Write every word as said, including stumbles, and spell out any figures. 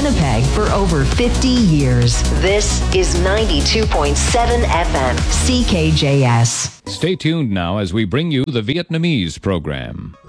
Winnipeg for over fifty years. This is ninety-two point seven F M, C K J S. Stay tuned now as we bring you the Vietnamese program.